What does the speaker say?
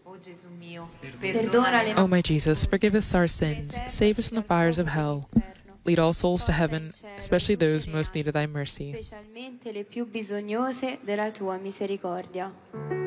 O my Jesus, forgive us our sins, save us from the fires of hell, lead all souls to heaven, especially those most need of thy mercy. Specialmente le più bisognose della tua misericordia.